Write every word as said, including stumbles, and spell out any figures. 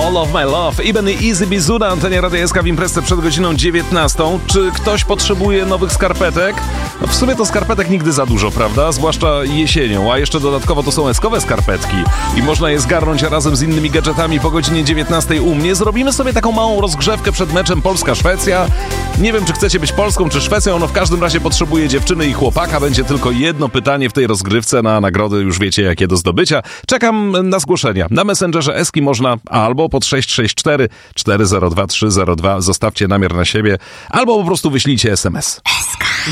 All of My Love. Ibn i Easy Bizu na antenie Radia S K w imprezce przed godziną dziewiętnastą. Czy ktoś potrzebuje nowych skarpetek? No w sumie to skarpetek nigdy za dużo, prawda? Zwłaszcza jesienią, a jeszcze dodatkowo to są eskowe skarpetki i można je zgarnąć razem z innymi gadżetami po godzinie dziewiętnastej u mnie. Zrobimy sobie taką małą rozgrzewkę przed meczem Polska-Szwecja. Nie wiem, czy chcecie być Polską czy Szwecją, no w każdym razie potrzebuję dziewczyny i chłopaka. Będzie tylko jedno pytanie w tej rozgrywce, na nagrody już wiecie jakie do zdobycia. Czekam na zgłoszenia. Na Messengerze Eski można albo pod sześć sześć cztery cztery zero dwa trzy zero dwa zostawcie namiar na siebie, albo po prostu wyślijcie es em es.